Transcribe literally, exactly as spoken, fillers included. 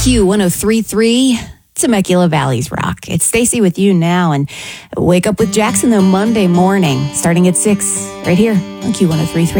Q one oh three point three, Temecula Valley's Rock. It's Stacy with you now, and Wake Up with Jackson, though, Monday morning, starting at six, right here on Q one oh three point three.